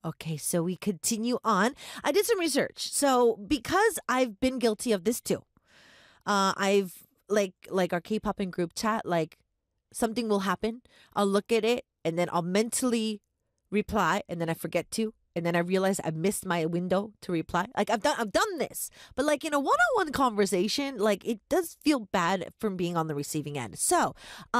Okay, so we continue on. I did some research. So because I've been guilty of this too. I've like our K-pop in group chat, like something will happen. I'll look at it and then I'll mentally reply and then I forget to. And then I realize I missed my window to reply. Like I've done this. But like in a one-on-one conversation, like it does feel bad from being on the receiving end. So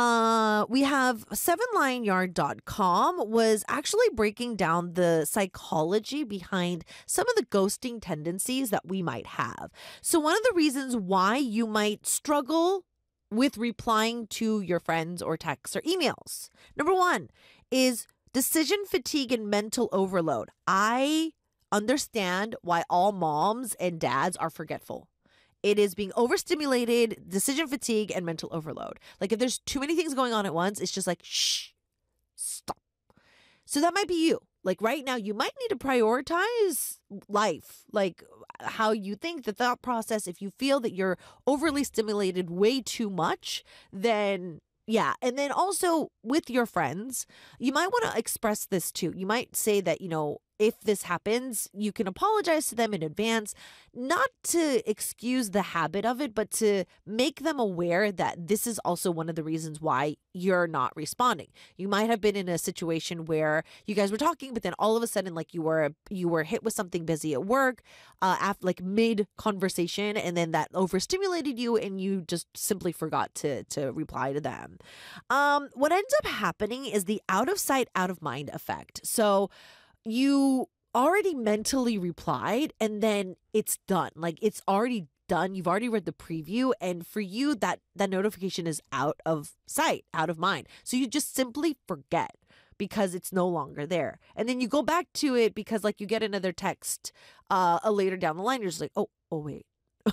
we have sevenlineyard.com was actually breaking down the psychology behind some of the ghosting tendencies that we might have. So one of the reasons why you might struggle with replying to your friends or texts or emails. Number one is decision fatigue and mental overload. I understand why all moms and dads are forgetful. It is being overstimulated, decision fatigue, and mental overload. Like if there's too many things going on at once, it's just like, shh, stop. So that might be you. Like right now, you might need to prioritize life, like how you think, the thought process. If you feel that you're overly stimulated way too much, then yeah. And then also with your friends, you might want to express this too. You might say that, if this happens, you can apologize to them in advance, not to excuse the habit of it, but to make them aware that this is also one of the reasons why you're not responding. You might have been in a situation where you guys were talking, but then all of a sudden, like you were hit with something busy at work, after like mid conversation, and then that overstimulated you, and you just simply forgot to reply to them. What ends up happening is the out of sight, out of mind effect. So you already mentally replied and then it's done. Like it's already done. You've already read the preview, and for you that notification is out of sight, out of mind. So you just simply forget because it's no longer there. And then you go back to it because like you get another text later down the line. You're just like, oh wait.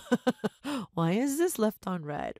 Why is this left on red?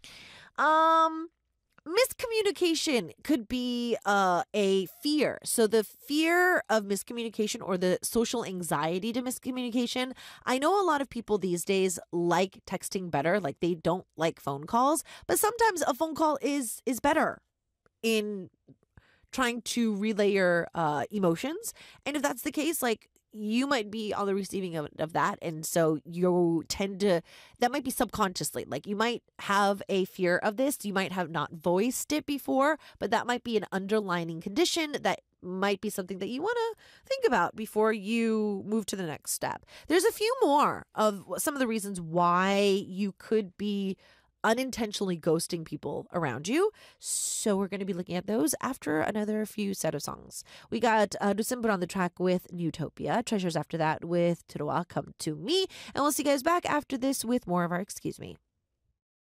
Miscommunication could be a fear. So the fear of miscommunication or the social anxiety to miscommunication. I know a lot of people these days like texting better, like they don't like phone calls, but sometimes a phone call is better in trying to relay your emotions. And if that's the case, like you might be on the receiving of that. And so you tend to, that might be subconsciously, like you might have a fear of this. You might have not voiced it before, but that might be an underlying condition that might be something that you want to think about before you move to the next step. There's a few more of some of the reasons why you could be unintentionally ghosting people around you. So we're going to be looking at those after another few set of songs. We got Dusimbur on the track with Newtopia. Treasures after that with Turoa Come to Me. And we'll see you guys back after this with more of our Excuse Me.